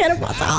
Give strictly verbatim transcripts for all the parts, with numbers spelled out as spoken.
hermoso!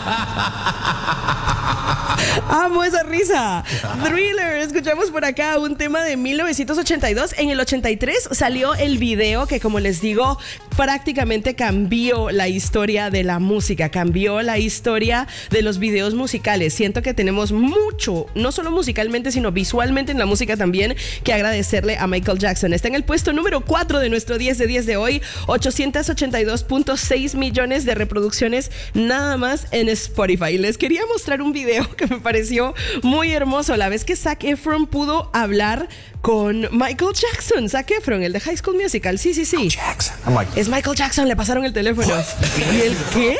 Amo esa risa. Thriller, escuchamos por acá un tema de mil novecientos ochenta y dos. En el ochenta y tres salió el video que, como les digo, prácticamente cambió la historia de la música, cambió la historia de los videos musicales. Siento que tenemos mucho, no solo musicalmente, sino visualmente en la música también, que agradecerle a Michael Jackson. Está en el puesto número cuatro de nuestro diez de diez de hoy, ochocientos ochenta y dos punto seis millones de reproducciones nada más en Spotify. Les quería mostrar un video que me pareció muy hermoso. La vez que Zac Efron pudo hablar con Michael Jackson. Zac Efron, el de High School Musical. Sí, sí, sí. Jackson. I'm like, es Michael Jackson, le pasaron el teléfono. What? ¿Y él qué?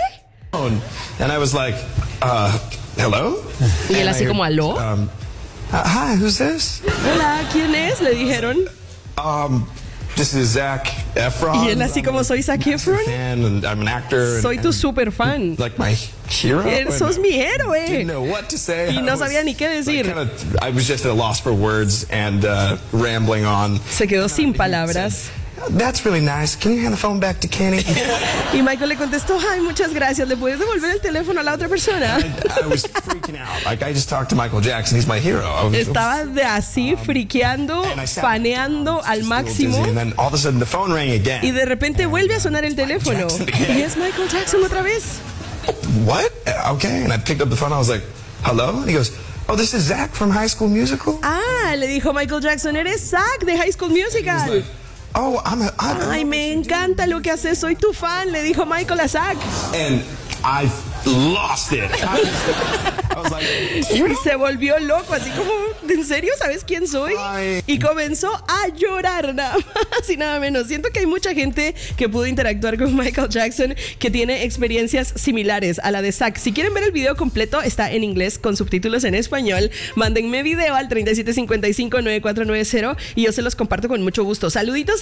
And I was like, uh, hello? Y él así como, ¿aló? Um, uh, hi, who's this? Hola, ¿quién es? Le dijeron. Um, this is Zac Efron. Y él así como, soy Zac Efron. Fan and I'm an actor. Soy and, tu and, super fan. Like my hero. Él, sos mi héroe. Didn't know what to say. Y no sabía ni qué decir. Like, kinda, I was just at a loss for words and uh, rambling on. Se quedó sin palabras. That's really nice. Can you hand the phone back to Kenny? Y Michael le contestó, ay, muchas gracias. ¿Le puedes devolver el teléfono a la otra persona? I, I was freaking out. Like, I just talked to Michael Jackson. He's my hero. I was, Estaba de así, friqueando, faneando al máximo. And then all of a sudden the phone rang again. Y de repente vuelve a sonar el teléfono. Y es Michael Jackson otra vez. What? Okay. And I picked up the phone. I was like, hello? And he goes, oh, this is Zac from High School Musical? Ah, le dijo Michael Jackson, eres Zac de High School Musical. Oh, I'm a, I'm Ay, me encanta lo que haces, soy tu fan, le dijo Michael a Zac. And I lost it. I was, I was like, y se volvió loco, así como, ¿en serio sabes quién soy? Ay. Y comenzó a llorar, nada más y nada menos. Siento que hay mucha gente que pudo interactuar con Michael Jackson que tiene experiencias similares a la de Zac. Si quieren ver el video completo, está en inglés con subtítulos en español. Mándenme video al treinta y siete cincuenta y cinco, noventa y cuatro noventa y yo se los comparto con mucho gusto. Saluditos